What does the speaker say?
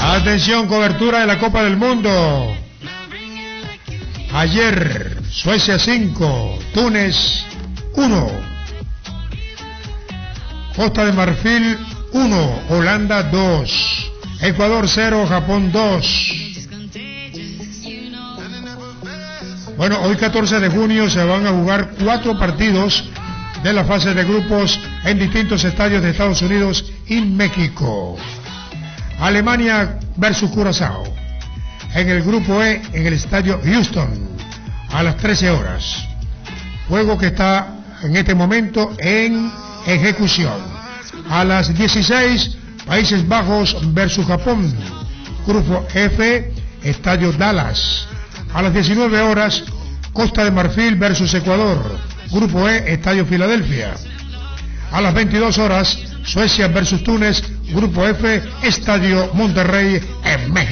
Atención, cobertura de la Copa del Mundo. Ayer, Suecia 5, Túnez 1, Costa de Marfil 1, Holanda 2, Ecuador 0, Japón 2. Bueno, hoy 14 de junio se van a jugar 4 partidos de la fase de grupos en distintos estadios de Estados Unidos y México. Alemania versus Curazao. En el grupo E, en el estadio Houston, a las 13 horas. Juego que está en este momento en ejecución. A las 16, Países Bajos versus Japón. Grupo F, estadio Dallas. A las 19 horas, Costa de Marfil versus Ecuador. Grupo E, estadio Filadelfia. A las 22 horas, Suecia versus Túnez. Grupo F, estadio Monterrey en México.